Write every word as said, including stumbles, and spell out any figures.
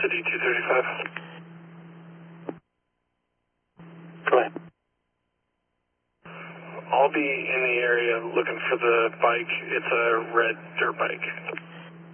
City two thirty-five. Go ahead. I'll be in the area looking for the bike. It's a red dirt bike.